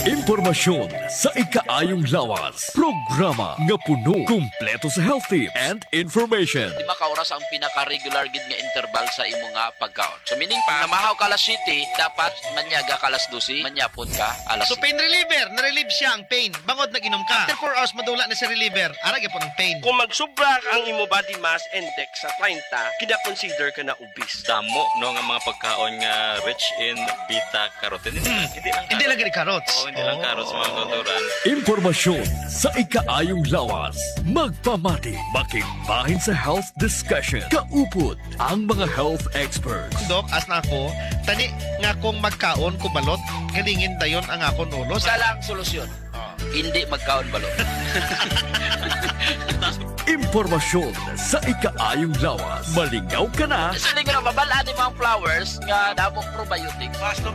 Impormasyon sa ikaayong lawas. Programa nga puno, kumpleto sa health tips and information. 5 ka oras ang pinaka-regular gid nga interval sa imo nga pagkaon. So meaning pa, namahaw ka alas 7, dapat manyaga ka alas 12, manyapon ka alas So 7. pain reliever, na-relieve siya ang pain. Bangod nag-inom ka. After 4 hours madula na si reliever. Arag po ng pain. Kung magsubra ang imo body mass index sa 30, kina-consider ka na obese. Damo no nga mga pagkaon nga rich in beta carotene. Hindi lang gani carrots. Oo, hindi lang carrots mga tuturan. Impormasyon sa ikaayong lawas. Magpamati, makigbahin sa health discussion. Kaupod ang mga health experts. Dok, as na ako, tani nga kung magkaon ko balot, kalingin dayon ang akon ulo. Isa lang solusyon. Hindi magkaon balot. Impormasyon sa ikaayong lawas. Malingaw ka na. Kasi hindi ko na mabalaan yung mga flowers nga damong probiotic. Basto.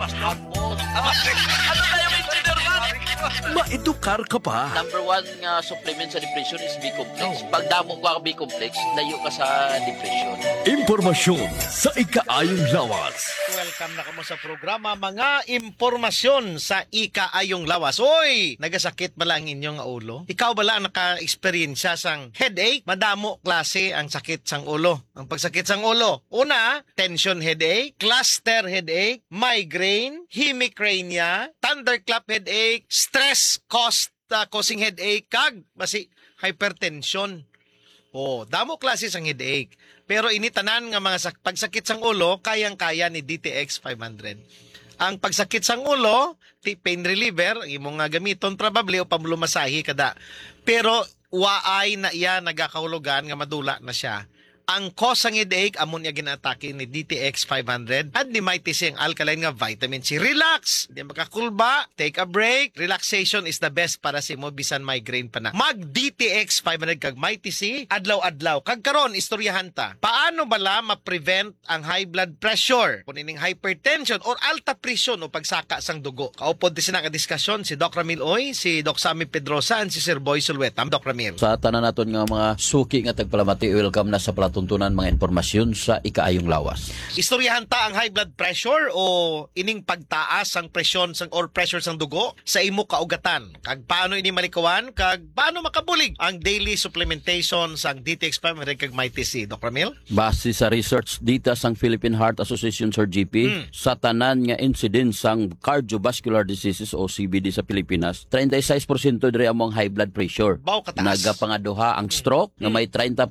Ano tayo may consider man? Maedukar ka pa. Number 1 nga supplement sa depression is B-complex. Pag damo ka B-complex, layo ka sa depression. Impormasyon sa ikaayong lawas. Welcome na kamo sa programa mga impormasyon sa ikaayong lawas. Oy, nagasakit ba lang inyong ulo? Ikaw ba lang naka-experience sang headache? Madamo klase ang sakit sang ulo. Ang pagsakit sang ulo, una, tension headache, cluster headache, migraine, hemicrania, thunderclap headache, stress causing headache, kag basi hypertension. Oh, damo klase sang headache. Pero ini tanan nga mga pagsakit sang ulo, kayang-kaya ni DTX 500. Ang pagsakit sang ulo, pain reliever, imong nga gamiton probably o pamlumasahi kada. Pero waay na iya nagakahulugan nga madula na siya. Ang cause ng headache, amon niya ginatake ni DTX 500 at ni Mighty C ang alkaline nga vitamin C. Relax! Di makakulba, take a break. Relaxation is the best para si mo bisan migraine pa na. Mag DTX 500 kag Mighty C, adlaw-adlaw. Kag karon istoryahan ta. Paano bala ma-prevent ang high blood pressure, kunining hypertension or alta presyon o pagsaka sang dugo? Kaupod din sina ka diskusyon si Doc Ramil Oy, si Doc Sammy Pedrosa, and si Sir Boy Sulweta. Doc Ramil. Sa tanan naton nga mga suki nga tagpalamati, welcome na sa palatuntunan mga impormasyon sa ikaayong lawas. Istoryahan ta ang high blood pressure o ining pagtaas ang presyon sang or pressure sang dugo sa imo kaugatan. Kag paano ini malikawan, kag paano makabulig ang daily supplementation sang DTX 500 kag Mighty C. Doc Ramil? Base sa research data sang Philippine Heart Association or GP, sa tanan nga incidence sang cardiovascular diseases o CVD sa Pilipinas, 36% diri among high blood pressure. Bao kataas. Nagapangaduha ang stroke nga may 30%,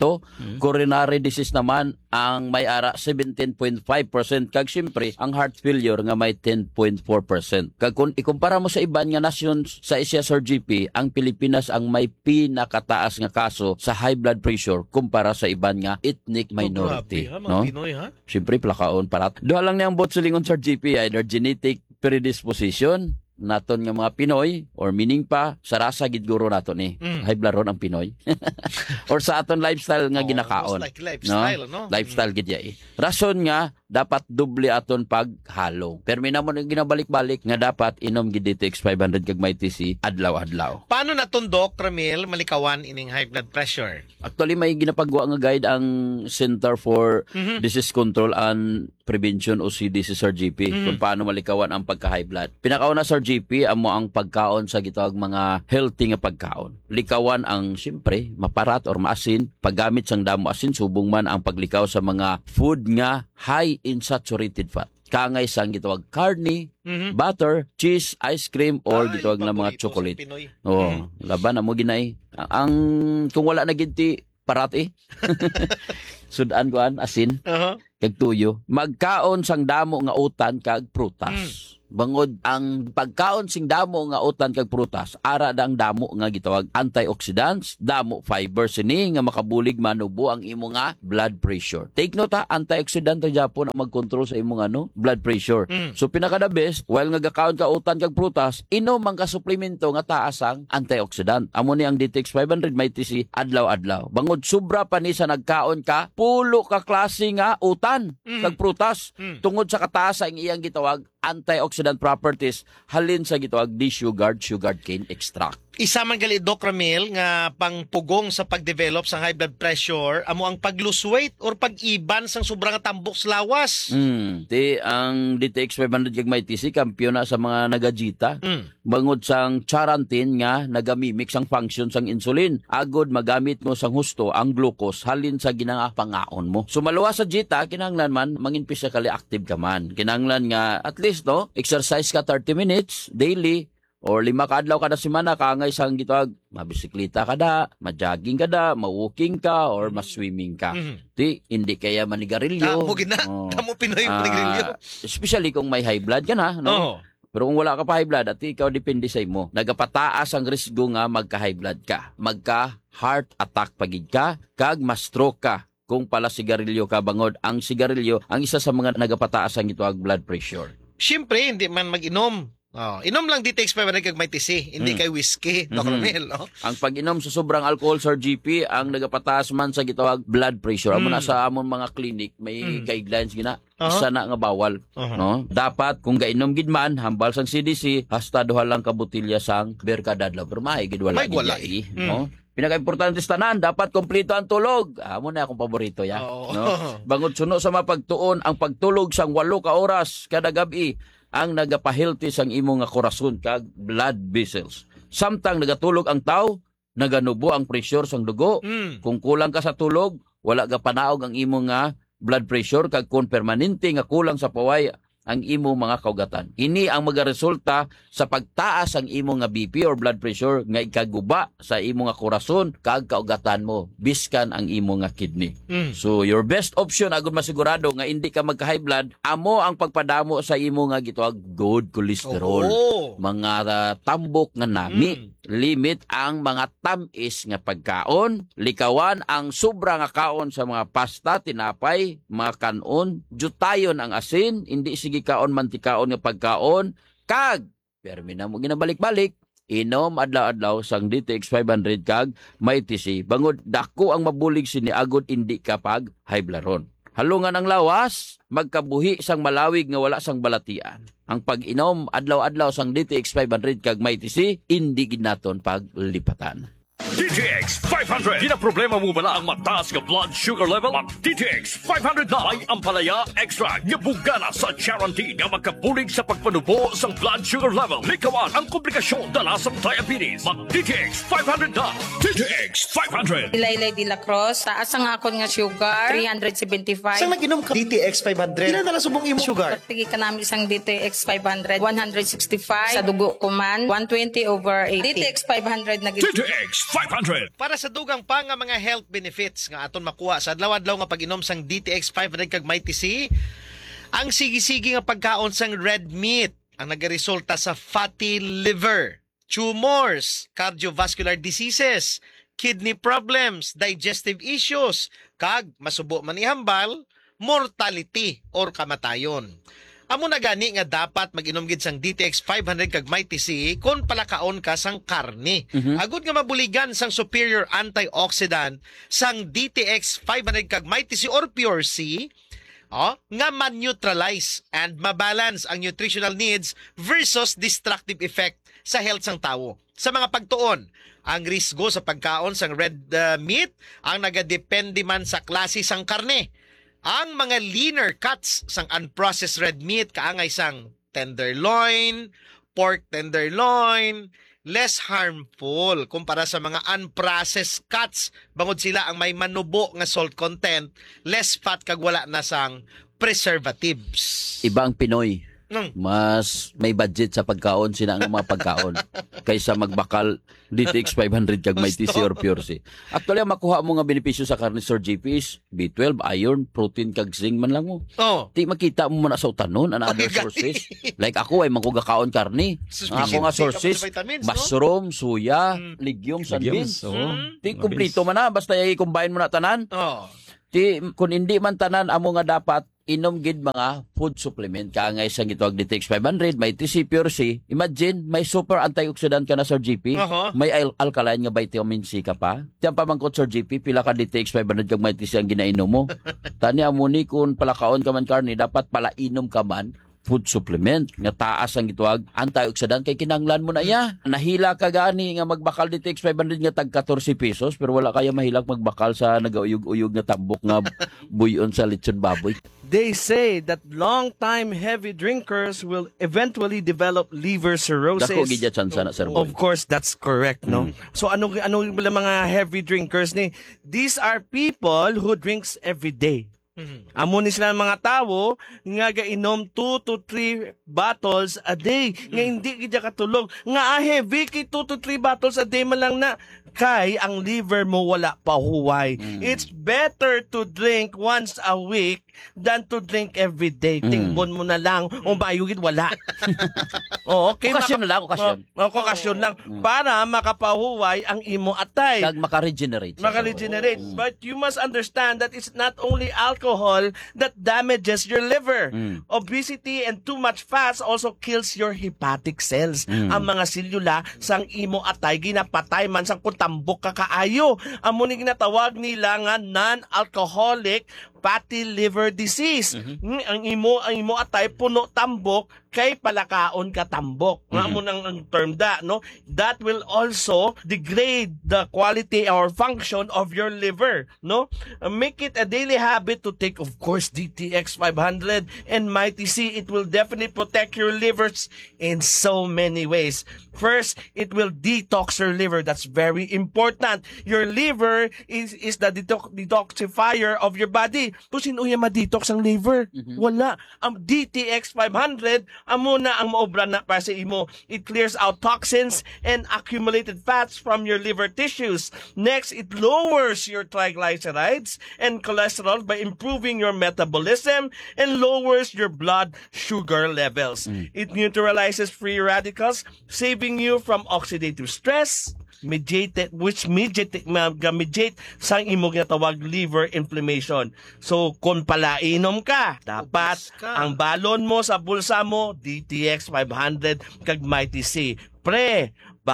coronary disease naman ang may ara 17.5%, kag siyempre ang heart failure nga may 10.4%. Kag kung ikumpara mo sa iban nga nasyon sa Asia Sir GP, ang Pilipinas ang may pinakataas nga kaso sa high blood pressure kumpara sa iban nga ethnic minority. Grabe, ha, mga No? Pinoy, ha? Siyempre plakaon parat. Duha lang niyang bot silingon Sir GP, either genetic predisposition naton nga mga Pinoy or meaning pa sa rasa gid guro naton ni high blood ron ang Pinoy or sa aton lifestyle nga ginakaon, most like lifestyle, no? Lifestyle gid ya rason nga dapat doble aton paghalo pero minamon ang ginabalik-balik nga dapat inom gid DTX 500 kag Mighty C adlaw-adlaw. Paano natun Doc Ramil malikawan ining high blood pressure? Actually may ginapagawa nga guide ang Center for Disease Control and Prevention o CDC Sir GP kung paano malikawan ang pagka-high blood. Pinakauna Sir GP amo ang pagkaon sa gitawag mga healthy nga pagkaon. Likawan ang siyempre maparat or maasin, paggamit sang damo asin, subong man ang paglikaw sa mga food nga high in saturated fat. Kangay sang gitawag karne, butter, cheese, ice cream or gitawag na mga chocolate. Oo, laban na mo ginay. Ang kung wala na ginti parati. Sudan kuan asin. Kag tuyo. Magkaon sang damo nga utan kag prutas. Bangod ang pagkaon sing damo nga utan kag prutas, ara dang damo nga gitawag antioxidants, damo fiber sini nga makabulig manubo ang imo nga blood pressure. Take note ha, antioxidant ta Japon ang magkontrol sa imong blood pressure. So pinaka the best, while nga gakaon ka utan kag prutas, inom ang ka suplemento nga taas ang antioxidant. Amo ni ang DTX 500 Mighty C adlaw-adlaw. Bangod sobra pa ni sa nagkaon ka, pulo ka klase nga utan kag prutas tungod sa kataas ang iyang gitawag antioxidant properties halin sa gitawag sugar cane extract. Isa man gali Doc Ramil nga pangpugong sa pagdevelop sa high blood pressure amo ang pag-lose weight or pag-iban sang sobrang tambok sa lawas. Ang DTX 500 kag may TC kampiyon na sa mga nagajita. Bangod sang charantin nga nagamimik sang function sang insulin. Agod magamit mo sang husto ang glucose halin sa ginangapangaon mo. So maluwas sa jita kinahanglan man mangin physically active ka man. Kinahanglan nga at least exercise ka 30 minutes daily. Or 5 kadlaw kada semana kaangay sang gitawag mabisikleta ka da, ma-jogging ka da, ma-walking ka or ma-swimming ka. Di hindi kaya manigarilyo. Tamo gina, tamo Pinoy manigarilyo. Especially kung may high blood ka na, no? Pero kung wala ka pa high blood, at ikaw depende sa imo. Nagapataas ang risgo nga magka-high blood ka. Magka-heart attack pagid ka, kag ma-stroke ka. Kung pala sigarilyo ka bangod, ang sigarilyo ang isa sa mga nagapataas ang gitawag blood pressure. Siyempre, hindi man mag-inom. Inom lang DTX 500 kag may TC, hindi kay whiskey, Doc Ramil. Ang pag-inom sa sobrang alcohol sa GP ang nagapataas man sa gitawag blood pressure. Amo na sa amon mga clinic may guidelines gina. Isa na nga bawal, no? Dapat kung gainom gid man hambal sang CDC hasta duha lang ka botelya sang beer kada adlaw. Pero may gid wala gid, no? Pinaka-importante sa tanan, dapat kompleto ang tulog. Amo na akong paborito ya, no? Bangod suno sa mapagtuon ang pagtulog sang 8 ka oras kada gabi ang nagapahilti sang imong nga korason kag blood vessels. Samtang nagatulog ang tao, naganubo ang pressure sang dugo. Kung kulang ka sa tulog, wala ka panaog ang imong nga blood pressure kag kung permanente nga kulang sa paway ang imong mga kaugatan. Ini ang magaresulta sa pagtaas ang imong nga BP or blood pressure nga ikaguba sa imong nga korason kag kaugatan mo biskan ang imong nga kidney. So your best option agud masigurado nga hindi ka magka-high blood amo ang pagpadamo sa imong nga gitawag good cholesterol. Mga tambok nga nami. Limit ang mga tamis nga pagkaon, likawan ang sobra nga kaon sa mga pasta, tinapay, mga kanon, jutayon ang asin, hindi sige kaon mantikaon nga pagkaon, kag permi na mo ginabalik-balik, inom adlaw-adlaw sang DTX 500 kag may TC. Bangod dako ang mabulig sini agud hindi kapag high blood. Halungan ang lawas, magkabuhi sang malawig nga wala sang balatian. Ang pag-inom adlaw-adlaw sang DTX 500 kag may TC, hindi ginaton paglipatan. DTX 500. Di na problema mo bala ang mataas nga blood sugar level? Mag DTX 500 na ay ampalaya extra nga bugana sa charantin nga magkabulig sa pagpanubo sa blood sugar level. Likawan ang komplikasyon dala sa diabetes. Mag DTX 500 na. DTX 500. Ilaylay de la Cruz, taas ang akon nga sugar, 375. Sang nag-inom ka DTX 500? Ilan na lang subong imong sugar? Tigi ka namin isang DTX 500, 165. Sa dugo ko man, 120/80. DTX 500 na DTX 500. Para sa dugang pa nga mga health benefits nga aton makuha sa adlaw-adlaw nga pag-inom sang DTX 500 kag may TC, ang sige-sige nga pagkaon sang red meat ang nagaresulta sa fatty liver, tumors, cardiovascular diseases, kidney problems, digestive issues, kag masubo man ihambal, mortality or kamatayon. Amo na gani nga dapat mag-inom gid sang DTX 500 kag may TC kon palakaon ka sang karne. Agud nga mabuligan sang superior antioxidant sang DTX 500 kag may TC or Pure C, nga man-neutralize and mabalance ang nutritional needs versus destructive effect sa health sang tawo. Sa mga pagtuon, ang risgo sa pagkaon sang red meat ang nagadepende man sa klase sang karne. Ang mga leaner cuts sang unprocessed red meat kaangay sang tenderloin, pork tenderloin, less harmful kumpara sa mga unprocessed cuts. Bangod sila ang may manubo nga salt content, less fat kag wala na sang preservatives. Ibang Pinoy. Mas may budget sa pagkaon sila ang mga pagkaon kaysa magbakal DTX 500 kag may TC or Pure C. Actually, makuha mo nga benepisyo sa karne Sir JP is B12, iron, protein kag zinc man lang mo. Di makita mo man sa utanon and other sources. Like ako ay makugakaon karne. Ako nga sources, mushroom, soya, legumes and beans. Di kumplito man na basta i-combine mo na tanan. Kung hindi man tanan amo nga dapat inom gid mga food supplement kaangay sa gitawag DTX 500 may TC Pure C. Imagine may super antioxidant ka na Sir GP, may alkaline nga vitamin C ka pa. Tiyan pa mangkot Sir GP pila ka DTX 500 kag may TC ang ginainom mo. Tani amo ni kun palakaon ka man karni dapat pala inom ka man food supplement nga taas ang gituwag antioxidant kay kinanglan mo na iya. Nahila ka gani nga magbakal DTX 500 nga tag 14 pesos pero wala kaya mahilak magbakal sa nagauyog-uyog nga tambok nga buyon sa lechon baboy. They say that long-time heavy drinkers will eventually develop liver cirrhosis. Dako gid ya chance na sir boy. Of course, that's correct, no? So ano pala mga heavy drinkers ni? These are people who drinks every day. Amo ni sila mga tao nga gainom 2 to 3 bottles a day. Nga hindi gid katulog. Nga heavy kay 2 to 3 bottles a day man lang na kay ang liver mo wala pa huway. It's better to drink once a week than to drink every day. Tingbon mo na lang o bayugid wala. Okay, Okasyon na lang, okasyon. Okasyon lang para makapahuway ang imo atay. Kag maka-regenerate. Maka-regenerate. But you must understand that it's not only alcohol that damages your liver. Obesity and too much fats also kills your hepatic cells. Ang mga selula sang imo atay ginapatay man sang tambok ka kaayo. Amo ni ginatawag nila nga non-alcoholic fatty liver disease. Ang imo atay puno tambok kay palakaon ka tambok. Amo nang ang term da, no? That will also degrade the quality or function of your liver, no? Make it a daily habit to take, of course, DTX 500 and Mighty C. It will definitely protect your livers in so many ways. First, it will detox your liver. That's very important. Your liver is the detoxifier of your body. Kung sino yung ma-detox ang liver? Wala. Ang DTX 500, amo na ang maobra na para sa imo. It clears out toxins and accumulated fats from your liver tissues. Next, it lowers your triglycerides and cholesterol by improving your metabolism and lowers your blood sugar levels. It neutralizes free radicals, saving you from oxidative stress, mediate sa imong ginatawag liver inflammation. So, kung palainom ka, dapat ang balon mo sa bulsa mo, DTX 500 kag Mighty C. Pre,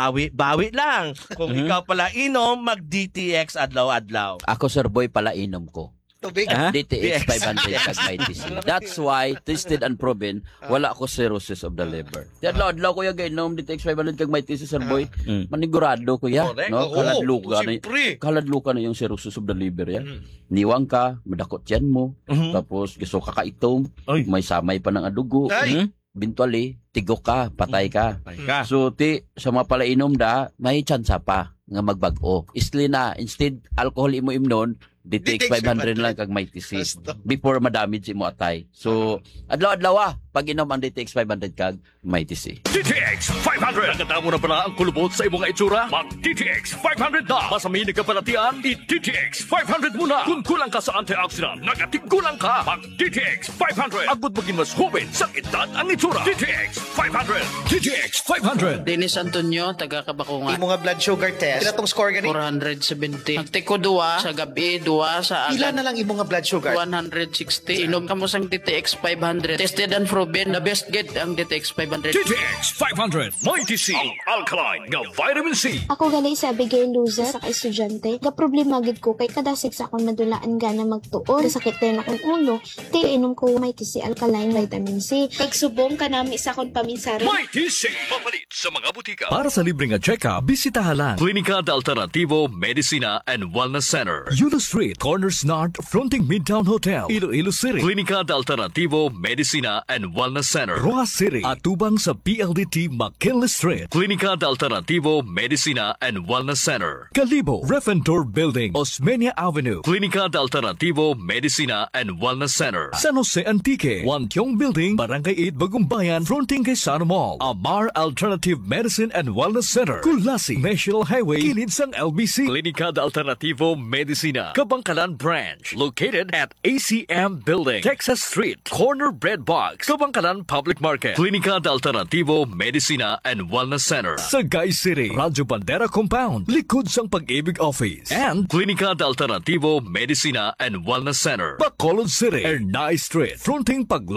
bawi lang. Kung ikaw palainom, mag-DTX adlaw-adlaw. Ako sir boy pala inom ko. Tubig. DTX 500 kag Mighty C. That's why tested and proven wala ako cirrhosis of the liver. Adlaw-adlaw ko ya gainom DTX 500 kag Mighty C sir boy. Manigurado ko ya, Correct. no? Siyempre. Kaladlo ka na yung cirrhosis of the liver ya. Niwang ka, madakot yan mo. Tapos gusto ka kaitom, may samay pa ng adugo. Ay. Eventually, tigo ka, patay ka. So, sa mga palainom da, may tsansa pa nga magbago. Isli na, instead, alcohol imo imnon, DTX 500 lang kag Mighty C. Before madamage imo atay. So, adlaw-adlaw pag inom ang DTX 500 kag Mighty C. DTX 500. Nagkatamo na pala ang kulubot sa imong itsura? Mag-DTX 500 na. Masamin ka palatian, i-DTX 500 muna. Kung kulang ka sa antioxidant, nagatigulang ka. Mag-DTX 500. Agud maging mas hubin sa edad ang itsura. DTX 500. DTX 500. Dennis Antonio, taga Kabakungan. Imo nga blood sugar test. Pinatong score gani. 470. Nagtiko duwa sa gabi, duwa sa Pila na lang imo nga blood sugar? 160. Inom ka mo sang DTX 500. Tested and proven. The best get ang DTX 500. DTX 500. Mighty C. Ang alkaline nga vitamin C. Ako gali sa Abigail Luza sa estudyante. Ga problema gid ko kay kadasig sa akong madulaan gana magtuon. Sakit din akong ulo. Ti inom ko Mighty C alkaline vitamin C. Kag subong kanami sa akong paminsara. Mighty C. Mapalit sa mga butika. Para sa libreng check-up, bisitahan lang Klinika de Alternativo Medicina and Wellness Center. Yulo Street, Corners North, fronting Midtown Hotel, Iloilo City. Klinika de Alternativo Medicina and Wellness Center. Roa City, atubang sa PLDT McKinley Street. Klinika de Alternativo Medicina and Wellness Center. Calibo, Refentor Building, Osmeña Avenue. Klinika de Alternativo Medicina and Wellness Center. San Jose Antique, Wantiong Building, Barangay 8, Bagumbayan, fronting kay Sano Mall. Amar Alternative Medicine and Wellness Center. Kulasi, National Highway, kilid sang LBC. Klinika de Alternativo Medicina, Kabangkalan Branch, located at ACM Building, Texas Street, Corner Bread Box, Kabangkalan Public Market. Klinika de Alternativo Medicina and Wellness Center. Sagay City, Radyo Bandera Compound, likod sang Pag-ibig Office. And Klinika de Alternativo Medicina and Wellness Center. Bacolod City, Ernai Street, fronting